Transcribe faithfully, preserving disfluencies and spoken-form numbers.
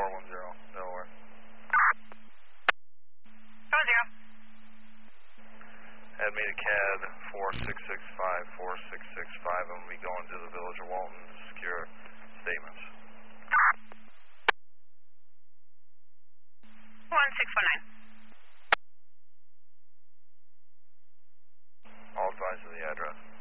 one zero, Delaware. Four zero. Add me to C A D four six six five, four six six five. I'm going to be going to the village of Walton to secure statements. one six one nine. All advise of the address.